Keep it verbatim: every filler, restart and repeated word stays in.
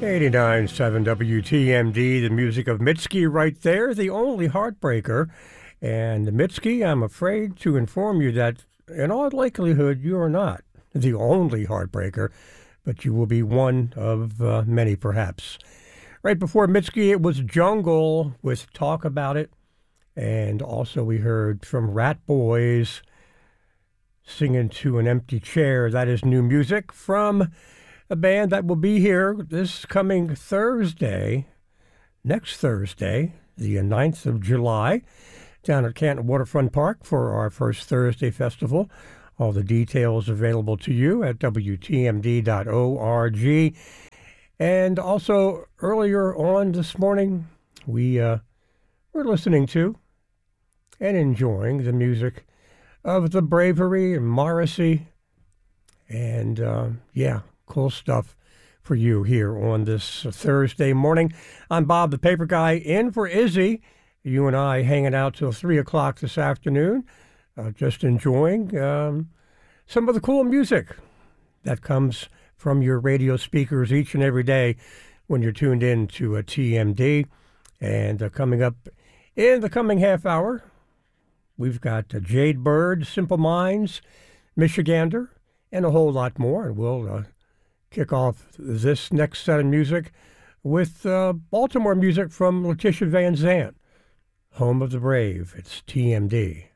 eighty-nine point seven W T M D, the music of Mitski right there, the only heartbreaker. And Mitski, I'm afraid to inform you that in all likelihood you are not the only heartbreaker, but you will be one of uh, many perhaps. Right before Mitski, it was Jungle with Talk About It. And also we heard from Rat Boys, Singing to an Empty Chair. That is new music from a band that will be here this coming Thursday, next Thursday, the ninth of July, down at Canton Waterfront Park for our first Thursday festival. All the details available to you at W T M D dot org. And also earlier on this morning, we uh, were listening to and enjoying the music of The Bravery and Morrissey. And uh, yeah, cool stuff for you here on this Thursday morning. I'm Bob the Paper Guy, in for Izzy. You and I hanging out till three o'clock this afternoon, uh, just enjoying um, some of the cool music that comes from your radio speakers each and every day when you're tuned in to a T M D. And uh, coming up in the coming half hour, we've got uh, Jade Bird, Simple Minds, Michigander, and a whole lot more. And we'll uh, kick off this next set of music with uh, Baltimore music from Letitia Van Zandt, Home of the Brave. It's T M D.